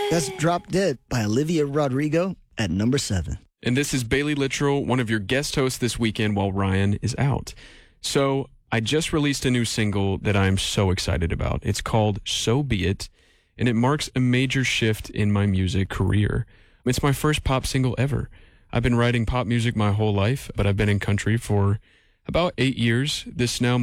That's Drop Dead by Olivia Rodrigo at number 7. And this is Bailey Littrell, one of your guest hosts this weekend while Ryan is out. So I just released a new single that I'm so excited about. It's called So Be It, and it marks a major shift in my music career. It's my first pop single ever. I've been writing pop music my whole life, but I've been in country for about 8 years. This now